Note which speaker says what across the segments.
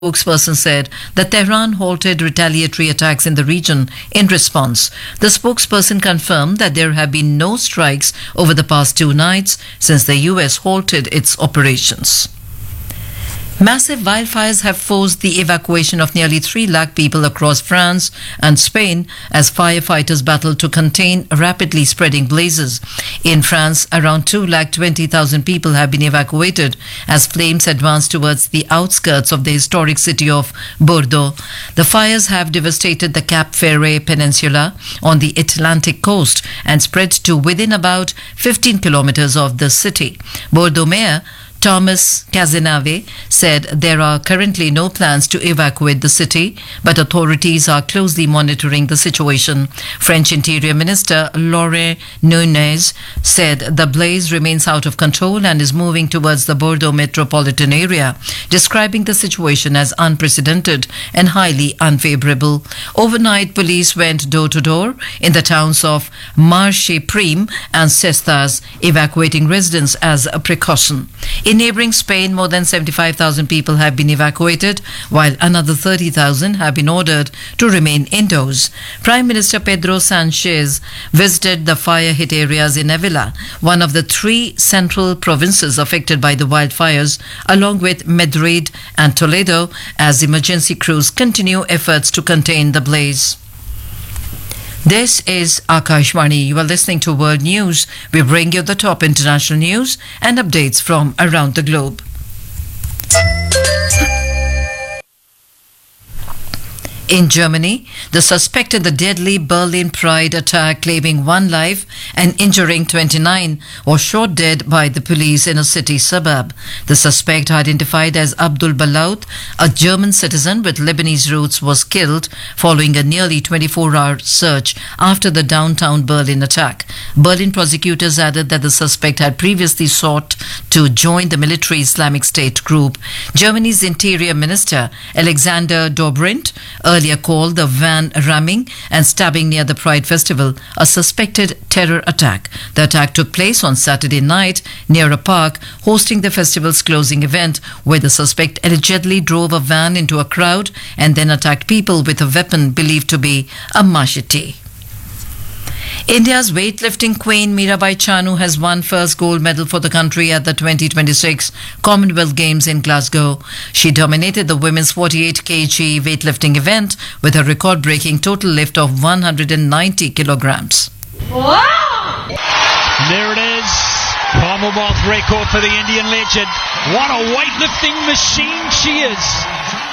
Speaker 1: spokesperson said that Tehran halted retaliatory attacks in the region in response. The spokesperson confirmed that there have been no strikes over the past 2 nights since the US halted its operations. Massive wildfires have forced the evacuation of nearly 3 lakh people across France and Spain as firefighters battle to contain rapidly spreading blazes. In France, around 2,20,000 people have been evacuated as flames advance towards the outskirts of the historic city of Bordeaux. The fires have devastated the Cap Ferret Peninsula on the Atlantic coast and spread to within about 15 kilometers of the city. Bordeaux Mayor Thomas Cazenave said there are currently no plans to evacuate the city, but authorities are closely monitoring the situation. French Interior Minister Laurent Nunez said the blaze remains out of control and is moving towards the Bordeaux metropolitan area, describing the situation as unprecedented and highly unfavorable. Overnight, police went door to door in the towns of Marche-Prime and Cestas, evacuating residents as a precaution. In neighbouring Spain, more than 75,000 people have been evacuated, while another 30,000 have been ordered to remain indoors. Prime Minister Pedro Sanchez visited the fire-hit areas in Avila, one of the 3 central provinces affected by the wildfires, along with Madrid and Toledo, as emergency crews continue efforts to contain the blaze. This is Akashvani. You are listening to World News. We bring you the top international news and updates from around the globe. In Germany, the suspect in the deadly Berlin Pride attack, claiming 1 life and injuring 29, was shot dead by the police in a city suburb. The suspect, identified as Abdul Balaut, a German citizen with Lebanese roots, was killed following a nearly 24-hour search after the downtown Berlin attack. Berlin prosecutors added that the suspect had previously sought to join the military Islamic State group. Germany's Interior Minister Alexander Dobrindt earlier called the van ramming and stabbing near the Pride Festival a suspected terror attack. The attack took place on Saturday night near a park hosting the festival's closing event, where the suspect allegedly drove a van into a crowd and then attacked people with a weapon believed to be a machete. India's weightlifting queen Mirabai Chanu has won first gold medal for the country at the 2026 Commonwealth Games in Glasgow. She dominated the women's 48 kg weightlifting event with a record-breaking total lift of 190 kilograms.
Speaker 2: Wow! There it is. Commonwealth record for the Indian legend. What a weightlifting machine she is.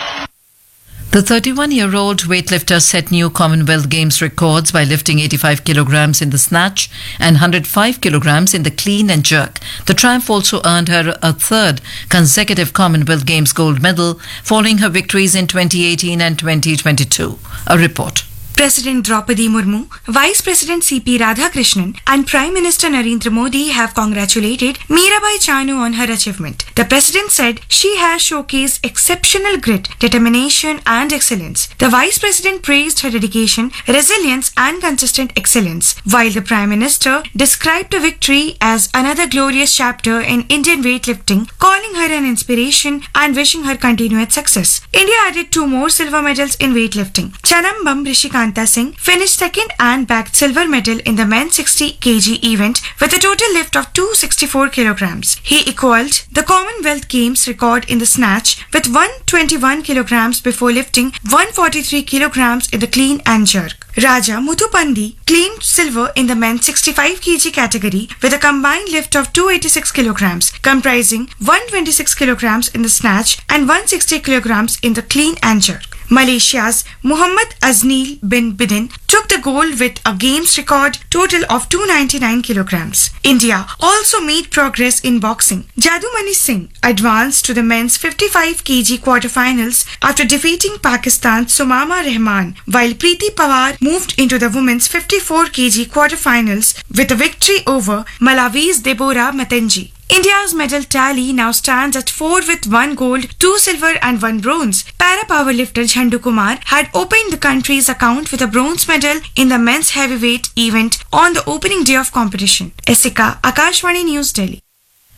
Speaker 1: The 31-year-old weightlifter set new Commonwealth Games records by lifting 85 kilograms in the snatch and 105 kilograms in the clean and jerk. The triumph also earned her a 3rd consecutive Commonwealth Games gold medal, following her victories in 2018 and 2022. A report.
Speaker 3: President Draupadi Murmu, Vice President C.P. Radhakrishnan and Prime Minister Narendra Modi have congratulated Mirabai Chanu on her achievement. The President said she has showcased exceptional grit, determination and excellence. The Vice President praised her dedication, resilience and consistent excellence, while the Prime Minister described the victory as another glorious chapter in Indian weightlifting, calling her an inspiration and wishing her continued success. India added 2 more silver medals in weightlifting. Chanambam Rishikant Singh finished 2nd and bagged silver medal in the men's 60 kg event with a total lift of 264 kilograms. He equaled the Commonwealth Games record in the snatch with 121 kilograms before lifting 143 kilograms in the clean and jerk. Raja Muthupandi claimed silver in the men's 65 kg category with a combined lift of 286 kilograms, comprising 126 kilograms in the snatch and 160 kilograms in the clean and jerk. Malaysia's Muhammad Aznil bin Bidin took the gold with a games record total of 299 kilograms. India also made progress in boxing. Jadumani Singh advanced to the men's 55 kg quarterfinals after defeating Pakistan's Sumama Rahman, while Preeti Pawar moved into the women's 54 kg quarterfinals with a victory over Malawi's Deborah Matenji. India's medal tally now stands at 4 with 1 gold, 2 silver and 1 bronze. Para powerlifter Jhandu Kumar had opened the country's account with a bronze medal in the men's heavyweight event on the opening day of competition. Esika, Akashvani News, Delhi.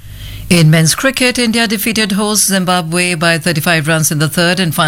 Speaker 1: In men's cricket, India defeated host Zimbabwe by 35 runs in the third and final